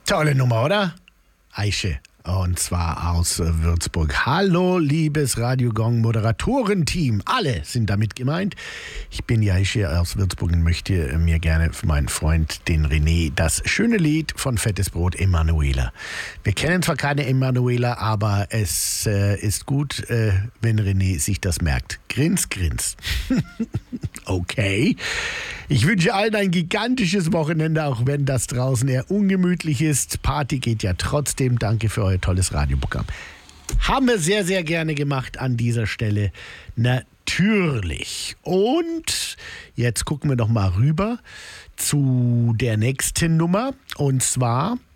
Tolle Nummer, oder? Aische. Und zwar aus Würzburg. Hallo, liebes Radio Gong Moderatorenteam. Alle sind damit gemeint. Ich bin Aische aus Würzburg und möchte mir gerne für meinen Freund, den René, das schöne Lied von Fettes Brot, Emanuela. Wir kennen zwar keine Emanuela, aber es ist gut, wenn René sich das merkt. Grins, grins. Okay. Ich wünsche allen ein gigantisches Wochenende, auch wenn das draußen eher ungemütlich ist. Party geht ja trotzdem. Danke für euer tolles Radioprogramm. Haben wir sehr, sehr gerne gemacht an dieser Stelle. Natürlich. Und jetzt gucken wir noch mal rüber zu der nächsten Nummer. Und zwar